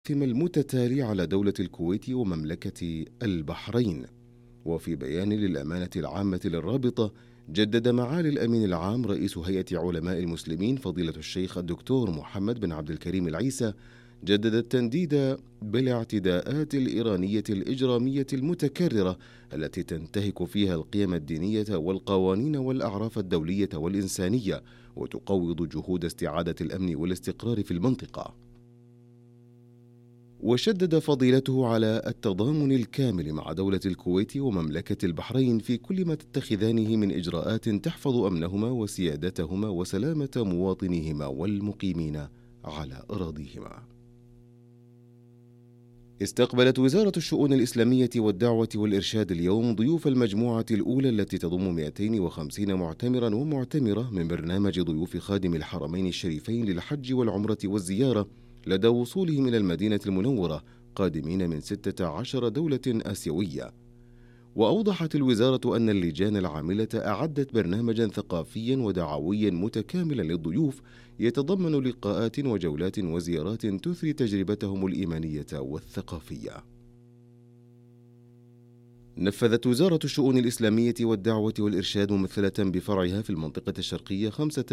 المتتالي على دولة الكويت ومملكة البحرين. وفي بيان للأمانة العامة للرابطة، جدد معالي الأمين العام رئيس هيئة علماء المسلمين فضيلة الشيخ الدكتور محمد بن عبد الكريم العيسى جدد التنديد بالاعتداءات الإيرانية الإجرامية المتكررة التي تنتهك فيها القيم الدينية والقوانين والأعراف الدولية والإنسانية، وتقوض جهود استعادة الأمن والاستقرار في المنطقة. وشدد فضيلته على التضامن الكامل مع دولة الكويت ومملكة البحرين في كل ما تتخذانه من إجراءات تحفظ أمنهما وسيادتهما وسلامة مواطنيهما والمقيمين على أراضيهما. استقبلت وزارة الشؤون الإسلامية والدعوة والإرشاد اليوم ضيوف المجموعة الأولى التي تضم 250 معتمرا ومعتمرة من برنامج ضيوف خادم الحرمين الشريفين للحج والعمرة والزيارة لدى وصولهم إلى المدينة المنورة قادمين من 16 دولة آسيوية. وأوضحت الوزارة أن اللجان العاملة أعدت برنامجا ثقافيا ودعويا متكاملا للضيوف يتضمن لقاءات وجولات وزيارات تثري تجربتهم الإيمانية والثقافية. نفذت وزارة الشؤون الإسلامية والدعوة والإرشاد ممثلة بفرعها في المنطقة الشرقية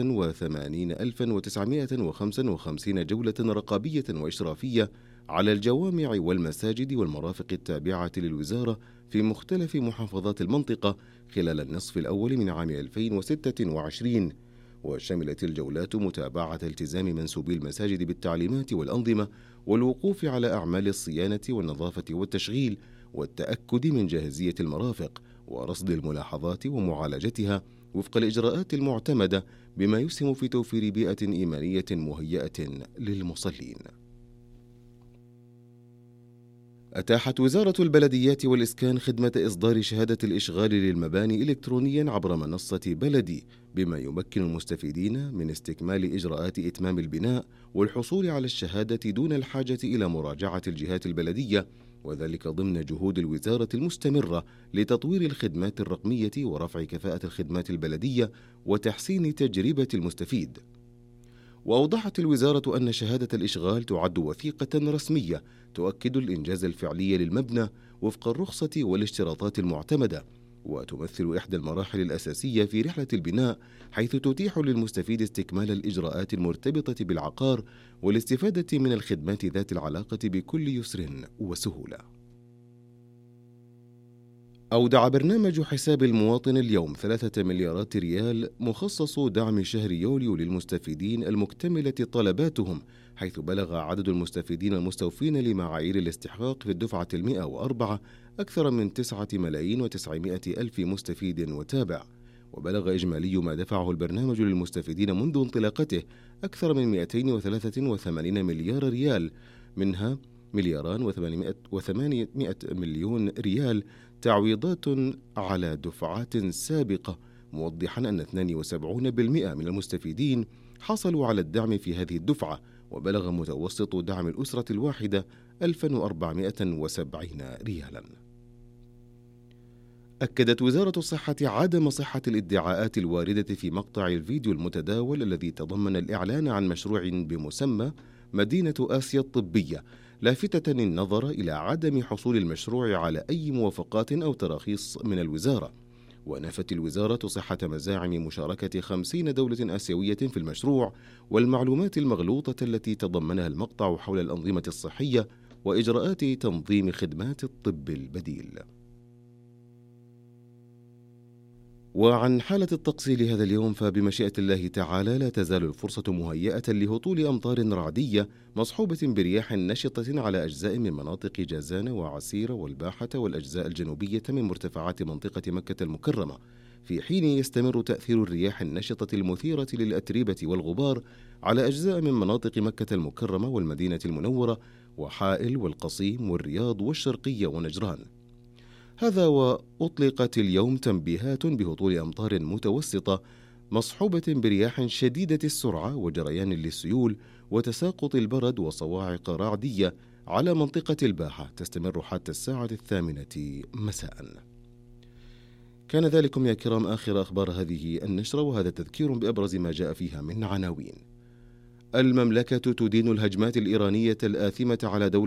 85,955 جولة رقابية وإشرافية على الجوامع والمساجد والمرافق التابعة للوزارة في مختلف محافظات المنطقة خلال النصف الأول من عام 2026. وشملت الجولات متابعة التزام منسوبي المساجد بالتعليمات والأنظمة والوقوف على أعمال الصيانة والنظافة والتشغيل والتأكد من جاهزية المرافق ورصد الملاحظات ومعالجتها وفق الإجراءات المعتمدة، بما يسهم في توفير بيئة إيمانية مهيئة للمصلين. أتاحت وزارة البلديات والإسكان خدمة إصدار شهادة الإشغال للمباني إلكترونيا عبر منصة بلدي، بما يمكن المستفيدين من استكمال إجراءات إتمام البناء والحصول على الشهادة دون الحاجة إلى مراجعة الجهات البلدية، وذلك ضمن جهود الوزارة المستمرة لتطوير الخدمات الرقمية ورفع كفاءة الخدمات البلدية وتحسين تجربة المستفيد. وأوضحت الوزارة أن شهادة الإشغال تعد وثيقة رسمية تؤكد الإنجاز الفعلي للمبنى وفق الرخصة والاشتراطات المعتمدة، وتمثل إحدى المراحل الأساسية في رحلة البناء، حيث تتيح للمستفيد استكمال الإجراءات المرتبطة بالعقار والاستفادة من الخدمات ذات العلاقة بكل يسر وسهولة. أودع برنامج حساب المواطن اليوم 3 مليارات ريال مخصص دعم شهر يوليو للمستفيدين المكتملة طلباتهم، حيث بلغ عدد المستفيدين المستوفين لمعايير الاستحقاق في الدفعة 104 أكثر من 9,900,000 مستفيد وتابع. وبلغ إجمالي ما دفعه البرنامج للمستفيدين منذ انطلاقته أكثر من 283 مليار ريال، منها 2,800,000,000 ريال تعويضات على دفعات سابقة، موضحا أن 72% من المستفيدين حصلوا على الدعم في هذه الدفعة، وبلغ متوسط دعم الأسرة الواحدة 1470 ريالا. أكدت وزارة الصحة عدم صحة الادعاءات الواردة في مقطع الفيديو المتداول الذي تضمن الإعلان عن مشروع بمسمى مدينة آسيا الطبية، لافتة النظر إلى عدم حصول المشروع على أي موافقات أو تراخيص من الوزارة. ونفت الوزارة صحة مزاعم مشاركة 50 دولة آسيوية في المشروع والمعلومات المغلوطة التي تضمنها المقطع حول الأنظمة الصحية وإجراءات تنظيم خدمات الطب البديل. وعن حالة الطقس لهذا اليوم، فبمشيئة الله تعالى لا تزال الفرصة مهيئة لهطول أمطار رعدية مصحوبة برياح نشطة على أجزاء من مناطق جازان وعسير والباحة والأجزاء الجنوبية من مرتفعات منطقة مكة المكرمة، في حين يستمر تأثير الرياح النشطة المثيرة للأتربة والغبار على أجزاء من مناطق مكة المكرمة والمدينة المنورة وحائل والقصيم والرياض والشرقية ونجران. هذا وأطلقت اليوم تنبيهات بهطول أمطار متوسطة مصحوبة برياح شديدة السرعة وجريان للسيول وتساقط البرد وصواعق رعدية على منطقة الباحة تستمر حتى الساعة 8 مساء. كان ذلكم يا كرام آخر أخبار هذه النشرة، وهذا تذكير بأبرز ما جاء فيها من عناوين. المملكة تدين الهجمات الإيرانية الآثمة على دولة